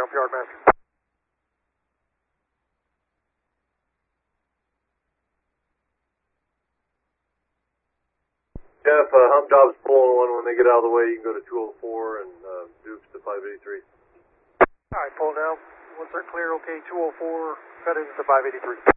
off yard, master. Jeff, hump job's pulling one. When they get out of the way, you can go to 204 and Dukes to 583. All right, pull now. Once they're clear, okay, 204, cut into 583.